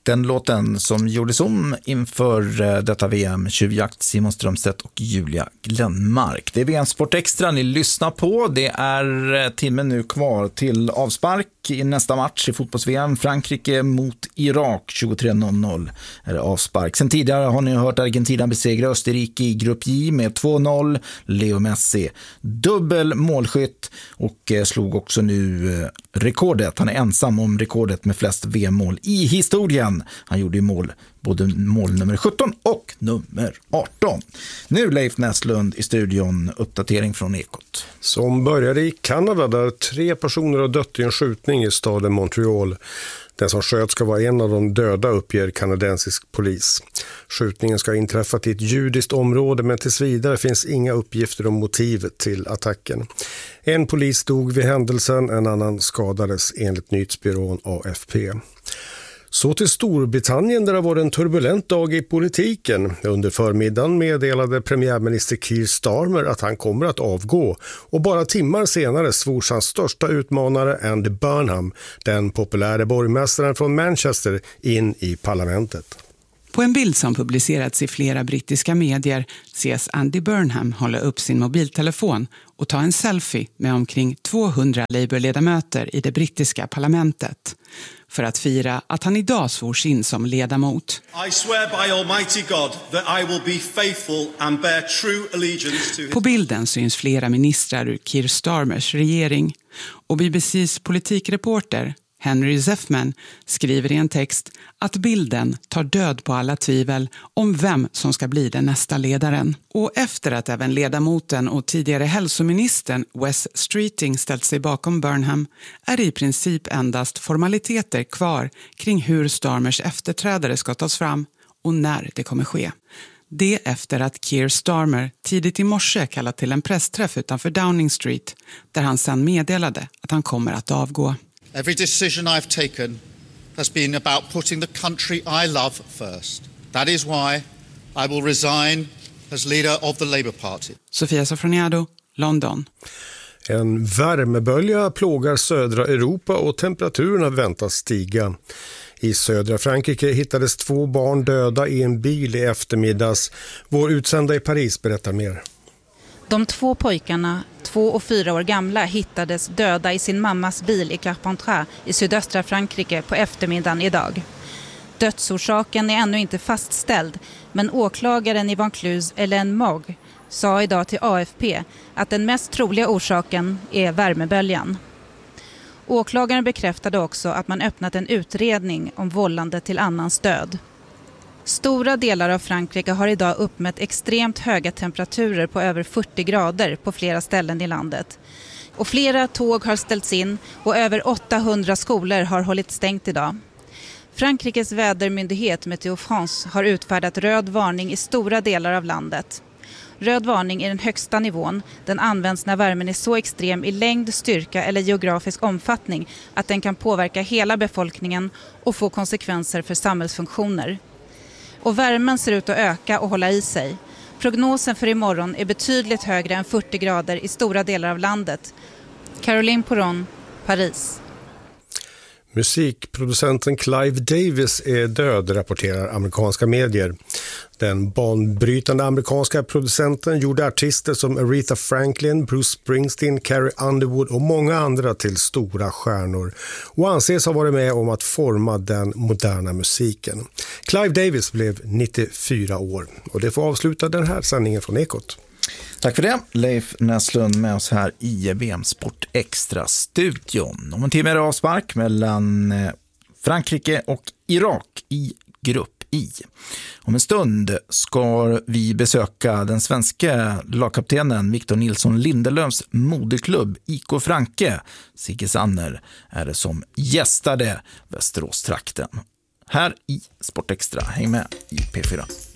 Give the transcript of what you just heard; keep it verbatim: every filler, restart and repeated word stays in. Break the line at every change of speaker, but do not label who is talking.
Den låten som gjordes om inför detta V M, Tjuvjakt, Simon Strömstedt och Julia Glenmark. Det är V M Sport Extra ni lyssnar på. Det är timmen nu kvar till avspark i nästa match i fotbolls-V M. Frankrike mot Irak, tjugotre noll noll är det avspark. Sen tidigare har ni hört Argentina besegra Österrike i grupp J med två noll. Leo Messi dubbel målskytt och slog också nu rekordet. Han är ensam om rekordet med flest V M-mål i historien. Han gjorde ju mål, både mål nummer sjutton och nummer arton. Nu Leif Näslund i studion, uppdatering från Ekot.
Som började i Kanada där tre personer har dött i en skjutning i staden Montreal. Den som sköt ska vara en av de döda, uppger kanadensisk polis. Skjutningen ska ha inträffat i ett judiskt område, men tills vidare finns inga uppgifter om motivet till attacken. En polis dog vid händelsen, en annan skadades enligt nyhetsbyrån A F P. Så till Storbritannien där det var en turbulent dag i politiken. Under förmiddagen meddelade premiärminister Keir Starmer att han kommer att avgå. Och bara timmar senare svors hans största utmanare Andy Burnham, den populära borgmästaren från Manchester, in i parlamentet.
På en bild som publicerats i flera brittiska medier ses Andy Burnham hålla upp sin mobiltelefon och ta en selfie med omkring tvåhundra Labour-ledamöter i det brittiska parlamentet för att fira att han idag svors in som ledamot.
I swear by Almighty God that I will be faithful and bear true allegiance to his...
På bilden syns flera ministrar ur Keir Starmers regering och B B C:s politikreporter Henry Zeffman skriver i en text att bilden tar död på alla tvivel om vem som ska bli den nästa ledaren. Och efter att även ledamoten och tidigare hälsoministern Wes Streeting ställt sig bakom Burnham är det i princip endast formaliteter kvar kring hur Starmers efterträdare ska tas fram och när det kommer ske. Det efter att Keir Starmer tidigt i morse kallat till en pressträff utanför Downing Street där han sedan meddelade att han kommer att avgå.
Every decision I've taken has been about putting the country I love first. That is why I will resign as leader of the Labour Party.
Sofia Sofroniado, London.
En värmebölja plågar södra Europa och temperaturerna väntas stiga. I södra Frankrike hittades två barn döda i en bil i eftermiddags. Vår utsända i Paris berättar mer.
De två pojkarna, två och fyra år gamla, hittades döda i sin mammas bil i Carpentras i sydöstra Frankrike på eftermiddagen idag. Dödsorsaken är ännu inte fastställd, men åklagaren i Vaucluse, Hélène Mogg, sa idag till A F P att den mest troliga orsaken är värmeböljan. Åklagaren bekräftade också att man öppnat en utredning om vållande till annans död. Stora delar av Frankrike har idag uppmätt extremt höga temperaturer på över fyrtio grader på flera ställen i landet. Och flera tåg har ställts in och över åttahundra skolor har hållit stängt idag. Frankrikes vädermyndighet Météo France har utfärdat röd varning i stora delar av landet. Röd varning är den högsta nivån. Den används när värmen är så extrem i längd, styrka eller geografisk omfattning att den kan påverka hela befolkningen och få konsekvenser för samhällsfunktioner. Och värmen ser ut att öka och hålla i sig. Prognosen för imorgon är betydligt högre än fyrtio grader i stora delar av landet. Caroline Poron, Paris.
Musikproducenten Clive Davis är död, rapporterar amerikanska medier. Den banbrytande amerikanska producenten gjorde artister som Aretha Franklin, Bruce Springsteen, Carrie Underwood och många andra till stora stjärnor och anses ha varit med om att forma den moderna musiken. Clive Davis blev nittiofyra år och det får avsluta den här sändningen från Ekot.
Tack för det, Leif Näslund med oss här i V M Sport Extra-studion. Om en timme är det avspark mellan Frankrike och Irak i grupp I. Om en stund ska vi besöka den svenska lagkaptenen Victor Nilsson Lindelöfs moderklubb I K Franke. Sigge Sanner är det som gästade Västerås-trakten. Här i Sport Extra, häng med i P fyra.